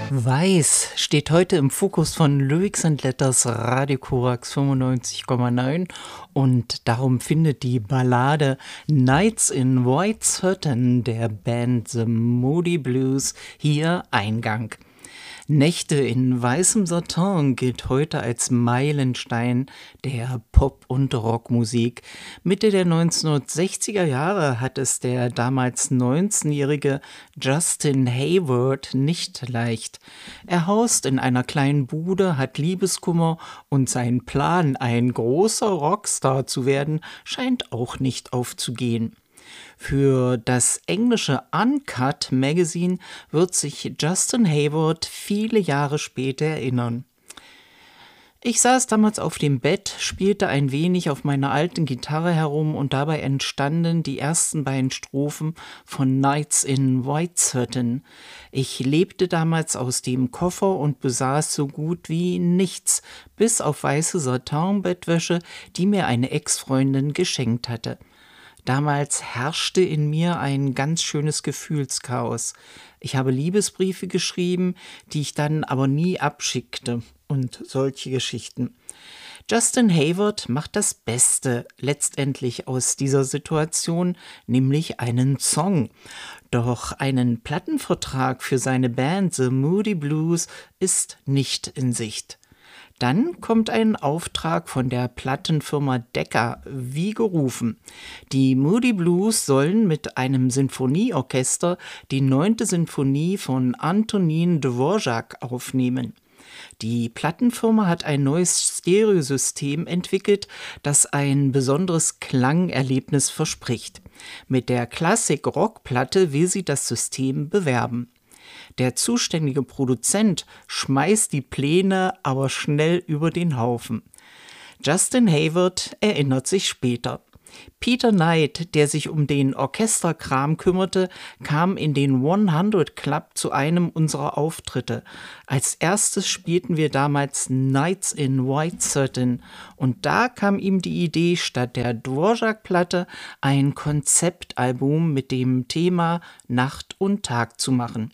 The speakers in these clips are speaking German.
Weiß steht heute im Fokus von Lyrics and Letters Radio Korax 95,9 und darum findet die Ballade Nights in White Satin der Band The Moody Blues hier Eingang. Nächte in weißem Satin gilt heute als Meilenstein der Pop- und Rockmusik. Mitte der 1960er Jahre hat es der damals 19-jährige Justin Hayward nicht leicht. Er haust in einer kleinen Bude, hat Liebeskummer und sein Plan, ein großer Rockstar zu werden, scheint auch nicht aufzugehen. Für das englische Uncut Magazine wird sich Justin Hayward viele Jahre später erinnern. Ich saß damals auf dem Bett, spielte ein wenig auf meiner alten Gitarre herum und dabei entstanden die ersten beiden Strophen von Nights in White Satin. Ich lebte damals aus dem Koffer und besaß so gut wie nichts, bis auf weiße Satin-Bettwäsche, die mir eine Ex-Freundin geschenkt hatte. Damals herrschte in mir ein ganz schönes Gefühlschaos. Ich habe Liebesbriefe geschrieben, die ich dann aber nie abschickte und solche Geschichten. Justin Hayward macht das Beste letztendlich aus dieser Situation, nämlich einen Song. Doch einen Plattenvertrag für seine Band The Moody Blues ist nicht in Sicht. Dann kommt ein Auftrag von der Plattenfirma Decca, wie gerufen. Die Moody Blues sollen mit einem Sinfonieorchester die 9. Sinfonie von Antonin Dvorak aufnehmen. Die Plattenfirma hat ein neues Stereosystem entwickelt, das ein besonderes Klangerlebnis verspricht. Mit der Klassik-Rock-Platte will sie das System bewerben. Der zuständige Produzent schmeißt die Pläne aber schnell über den Haufen. Justin Hayward erinnert sich später. Peter Knight, der sich um den Orchesterkram kümmerte, kam in den 100 Club zu einem unserer Auftritte. Als erstes spielten wir damals Nights in White Satin und da kam ihm die Idee, statt der Dvorak-Platte ein Konzeptalbum mit dem Thema Nacht und Tag zu machen.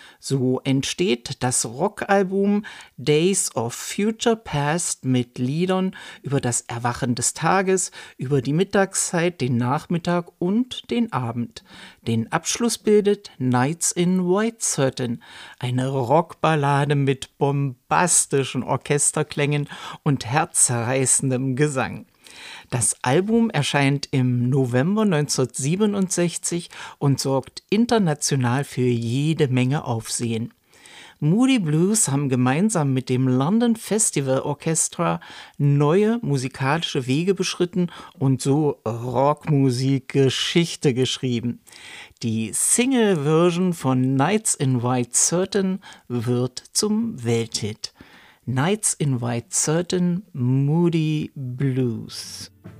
So entsteht das Rockalbum Days of Future Past mit Liedern über das Erwachen des Tages, über die Mittagszeit, den Nachmittag und den Abend. Den Abschluss bildet Nights in White Satin, eine Rockballade mit bombastischen Orchesterklängen und herzzerreißendem Gesang. Das Album erscheint im November 1967 und sorgt international für jede Menge Aufsehen. Moody Blues haben gemeinsam mit dem London Festival Orchestra neue musikalische Wege beschritten und so Rockmusik-Geschichte geschrieben. Die Single-Version von Nights in White Satin wird zum Welthit. Nights in White Satin, Moody Blues.